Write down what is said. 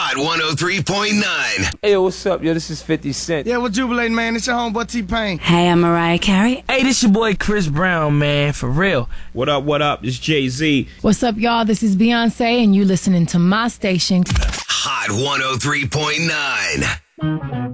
Hot 103.9. Hey, yo, what's up? Yo, this is 50 Cent. Yeah, we're jubilating, man. It's your homeboy T-Pain. Hey, I'm Mariah Carey. Hey, this your boy Chris Brown, man, for real. What up, what up? It's Jay-Z. What's up, y'all? This is Beyonce, and you listening to my station. Hot 103.9.